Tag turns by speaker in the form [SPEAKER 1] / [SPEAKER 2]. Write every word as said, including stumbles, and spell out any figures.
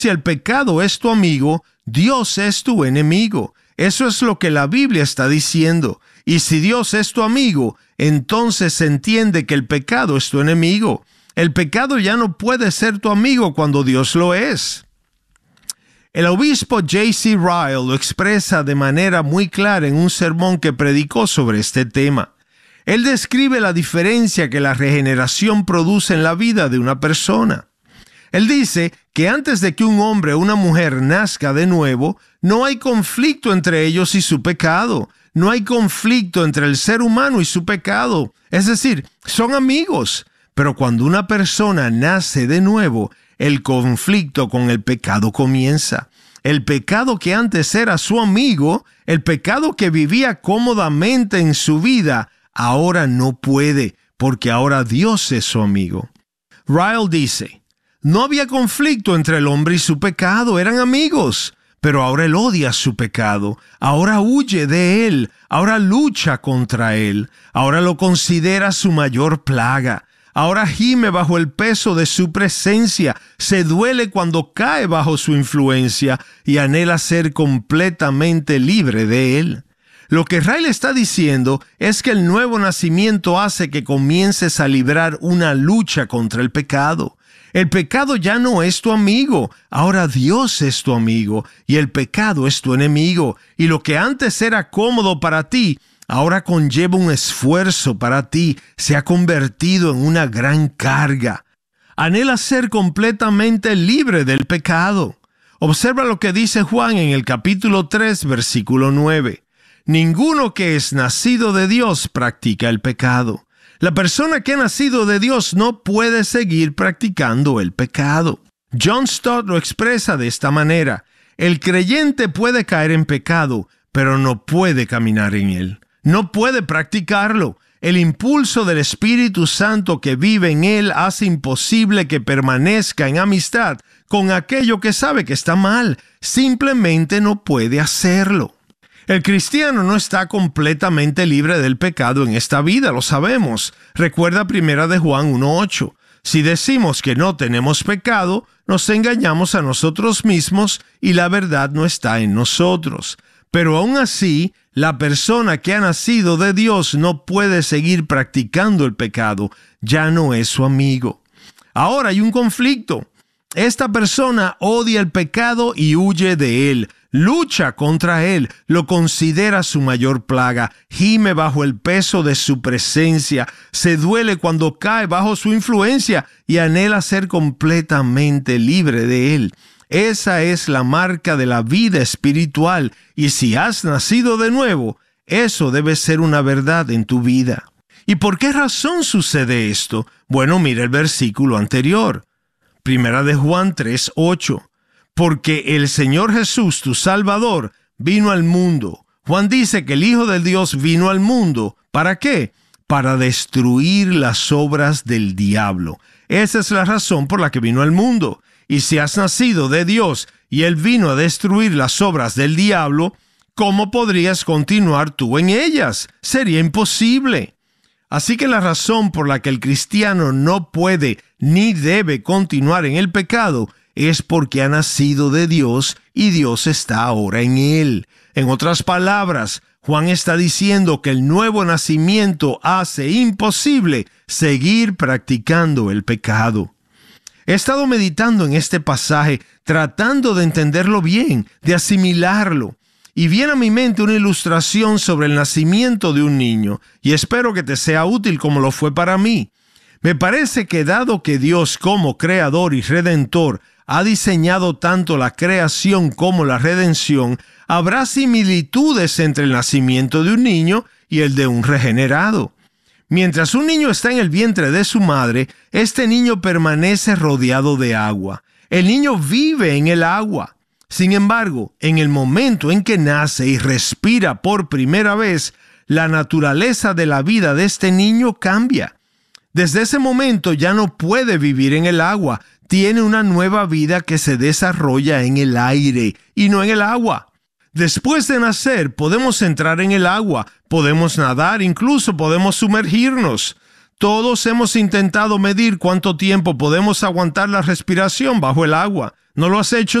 [SPEAKER 1] Si el pecado es tu amigo, Dios es tu enemigo. Eso es lo que la Biblia está diciendo. Y si Dios es tu amigo, entonces se entiende que el pecado es tu enemigo. El pecado ya no puede ser tu amigo cuando Dios lo es. El obispo J C Ryle lo expresa de manera muy clara en un sermón que predicó sobre este tema. Él describe la diferencia que la regeneración produce en la vida de una persona. Él dice que antes de que un hombre o una mujer nazca de nuevo, no hay conflicto entre ellos y su pecado. No hay conflicto entre el ser humano y su pecado. Es decir, son amigos. Pero cuando una persona nace de nuevo, el conflicto con el pecado comienza. El pecado que antes era su amigo, el pecado que vivía cómodamente en su vida, ahora no puede, porque ahora Dios es su amigo. Ryle dice, no había conflicto entre el hombre y su pecado, eran amigos, pero ahora él odia su pecado, ahora huye de él, ahora lucha contra él, ahora lo considera su mayor plaga. Ahora gime bajo el peso de su presencia, se duele cuando cae bajo su influencia y anhela ser completamente libre de él. Lo que Ryle está diciendo es que el nuevo nacimiento hace que comiences a librar una lucha contra el pecado. El pecado ya no es tu amigo, ahora Dios es tu amigo y el pecado es tu enemigo. Y lo que antes era cómodo para ti, ahora conlleva un esfuerzo para ti, se ha convertido en una gran carga. Anhela ser completamente libre del pecado. Observa lo que dice Juan en el capítulo tres, versículo nueve. Ninguno que es nacido de Dios practica el pecado. La persona que ha nacido de Dios no puede seguir practicando el pecado. John Stott lo expresa de esta manera. El creyente puede caer en pecado, pero no puede caminar en él. No puede practicarlo. El impulso del Espíritu Santo que vive en él hace imposible que permanezca en amistad con aquello que sabe que está mal. Simplemente no puede hacerlo. El cristiano no está completamente libre del pecado en esta vida, lo sabemos. Recuerda primera de Juan uno ocho. Si decimos que no tenemos pecado, nos engañamos a nosotros mismos y la verdad no está en nosotros. Pero aún así, la persona que ha nacido de Dios no puede seguir practicando el pecado, ya no es su amigo. Ahora hay un conflicto. Esta persona odia el pecado y huye de él, lucha contra él, lo considera su mayor plaga, gime bajo el peso de su presencia, se duele cuando cae bajo su influencia y anhela ser completamente libre de él. Esa es la marca de la vida espiritual y si has nacido de nuevo, eso debe ser una verdad en tu vida. ¿Y por qué razón sucede esto? Bueno, mira el versículo anterior. Primera de Juan tres ocho. Porque el Señor Jesús, tu Salvador, vino al mundo. Juan dice que el Hijo de Dios vino al mundo. ¿Para qué? Para destruir las obras del diablo. Esa es la razón por la que vino al mundo. Y si has nacido de Dios y Él vino a destruir las obras del diablo, ¿cómo podrías continuar tú en ellas? Sería imposible. Así que la razón por la que el cristiano no puede ni debe continuar en el pecado es porque ha nacido de Dios y Dios está ahora en él. En otras palabras, Juan está diciendo que el nuevo nacimiento hace imposible seguir practicando el pecado. He estado meditando en este pasaje, tratando de entenderlo bien, de asimilarlo. Y viene a mi mente una ilustración sobre el nacimiento de un niño, y espero que te sea útil como lo fue para mí. Me parece que dado que Dios como creador y redentor ha diseñado tanto la creación como la redención, habrá similitudes entre el nacimiento de un niño y el de un regenerado. Mientras un niño está en el vientre de su madre, este niño permanece rodeado de agua. El niño vive en el agua. Sin embargo, en el momento en que nace y respira por primera vez, la naturaleza de la vida de este niño cambia. Desde ese momento ya no puede vivir en el agua. Tiene una nueva vida que se desarrolla en el aire y no en el agua. Después de nacer podemos entrar en el agua, podemos nadar, incluso podemos sumergirnos. Todos hemos intentado medir cuánto tiempo podemos aguantar la respiración bajo el agua. ¿No lo has hecho